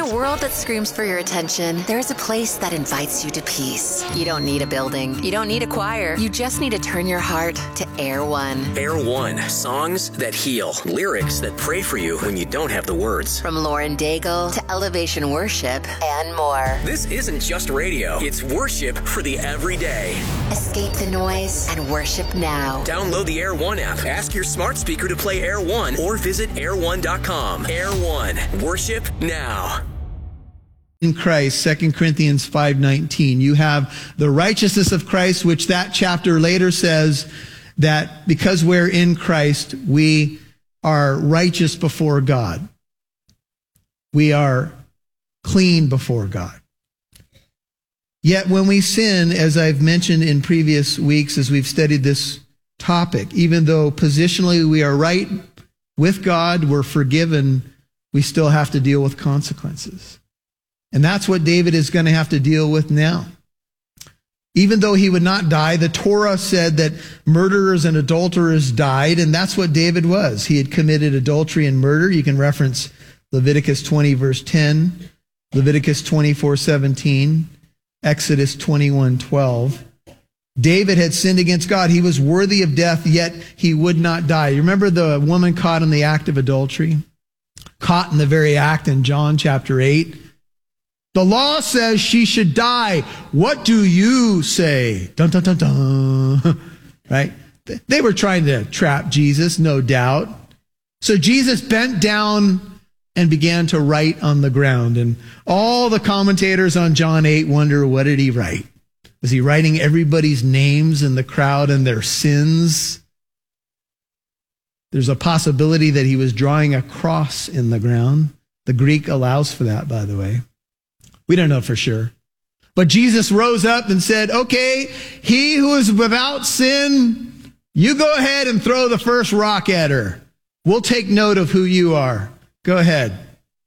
a world that screams for your attention, there's a place that invites you to peace. You don't need a building. You don't need a choir. You just need to turn your heart to Air One. Air One. Songs that heal. Lyrics that pray for you when you don't have the words. From Lauren Daigle to Elevation Worship and more. This isn't just radio. It's worship for the everyday. Escape the noise and worship now. Download the Air One app. Ask your smart speaker to play Air One or visit air1.com. Air One. Worship now. In Christ, 2 Corinthians 5:19, you have the righteousness of Christ, which that chapter later says that because we're in Christ, we are righteous before God. We are clean before God. Yet when we sin, as I've mentioned in previous weeks as we've studied this topic, even though positionally we are right with God, we're forgiven, we still have to deal with consequences. And that's what David is going to have to deal with now. Even though he would not die, the Torah said that murderers and adulterers died, and that's what David was. He had committed adultery and murder. You can reference Leviticus 20, verse 10, Leviticus 24:17, Exodus 21:12. David had sinned against God. He was worthy of death, yet he would not die. You remember the woman caught in the act of adultery? Caught in the very act in John chapter 8. The law says she should die. What do you say? Dun, dun, dun, dun. Right? They were trying to trap Jesus, no doubt. So Jesus bent down and began to write on the ground. And all the commentators on John 8 wonder, what did he write? Was he writing everybody's names in the crowd and their sins? There's a possibility that he was drawing a cross in the ground. The Greek allows for that, by the way. We don't know for sure. But Jesus rose up and said, okay, he who is without sin, you go ahead and throw the first rock at her. We'll take note of who you are. Go ahead.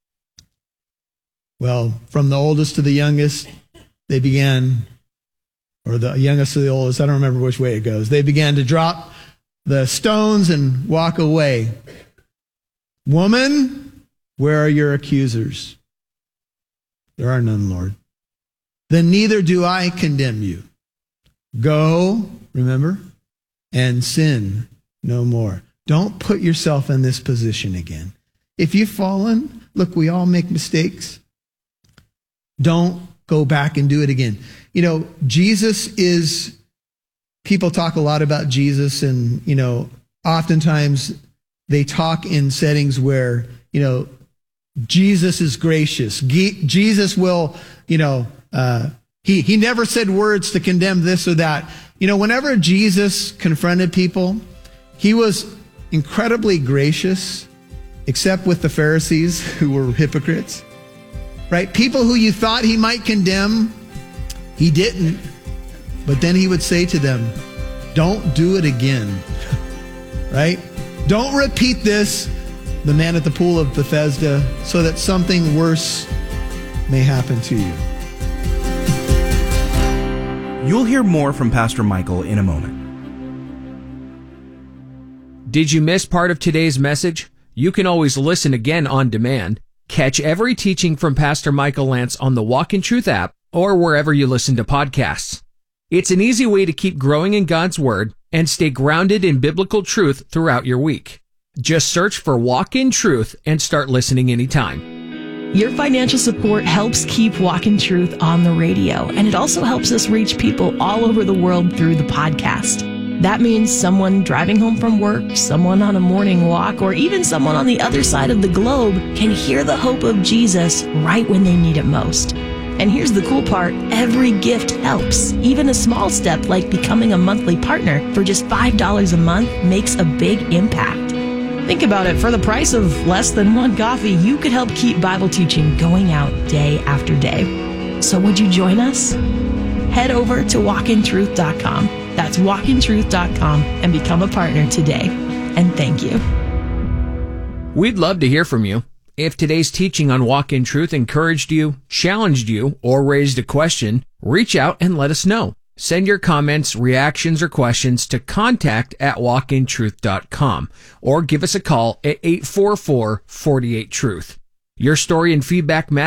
Well, from the oldest to the youngest, they began, or the youngest to the oldest, I don't remember which way it goes. They began to drop the stones and walk away. Woman, where are your accusers? There are none, Lord. Then neither do I condemn you. Go, remember, and sin no more. Don't put yourself in this position again. If you've fallen, look, we all make mistakes. Don't go back and do it again. You know, Jesus is, people talk a lot about Jesus, and, you know, oftentimes they talk in settings where, you know, Jesus is gracious. Jesus will, you know, he never said words to condemn this or that. You know, whenever Jesus confronted people, he was incredibly gracious, except with the Pharisees who were hypocrites, right? People who you thought he might condemn, he didn't. But then he would say to them, don't do it again, right? Don't repeat this, the man at the pool of Bethesda, so that something worse may happen to you. You'll hear more from Pastor Michael in a moment. Did you miss part of today's message? You can always listen again on demand. Catch every teaching from Pastor Michael Lance on the Walk in Truth app or wherever you listen to podcasts. It's an easy way to keep growing in God's Word and stay grounded in biblical truth throughout your week. Just search for Walk in Truth and start listening anytime. Your financial support helps keep Walk in Truth on the radio, and it also helps us reach people all over the world through the podcast. That means someone driving home from work, someone on a morning walk, or even someone on the other side of the globe can hear the hope of Jesus right when they need it most. And here's the cool part, every gift helps. Even a small step like becoming a monthly partner for just $5 a month makes a big impact. Think about it, for the price of less than one coffee, you could help keep Bible teaching going out day after day. So would you join us? Head over to walkintruth.com. That's walkintruth.com and become a partner today. And thank you. We'd love to hear from you. If today's teaching on Walk in Truth encouraged you, challenged you, or raised a question, reach out and let us know. Send your comments, reactions, or questions to contact@walkintruth.com or give us a call at 844-48-TRUTH. Your story and feedback matter.